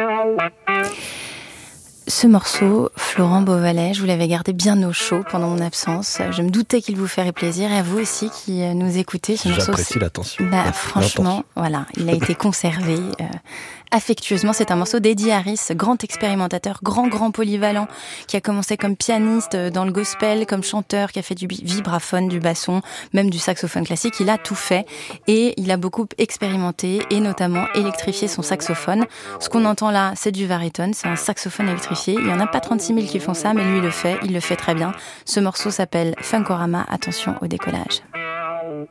Ce morceau, Florent Beauvalet, je vous l'avais gardé bien au chaud pendant mon absence. Je me doutais qu'il vous ferait plaisir, et à vous aussi qui nous écoutez. Ce morceau, j'apprécie l'attention. Franchement, voilà, il a été conservé affectueusement. C'est un morceau d'Eddie Harris, grand expérimentateur, grand polyvalent, qui a commencé comme pianiste dans le gospel, comme chanteur, qui a fait du vibraphone, du basson, même du saxophone classique. Il a tout fait et il a beaucoup expérimenté et notamment électrifié son saxophone. Ce qu'on entend là, c'est du baryton, c'est un saxophone électrifié. Il n'y en a pas 36 000 qui font ça, mais lui il le fait très bien. Ce morceau s'appelle Funkorama. Attention au décollage.